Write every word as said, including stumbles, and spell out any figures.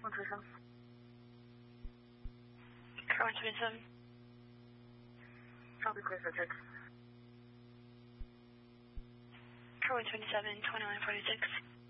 one twenty-seven. Car one twenty-seven. I'll be clear for check. Car one twenty-seven, twenty-one forty-six.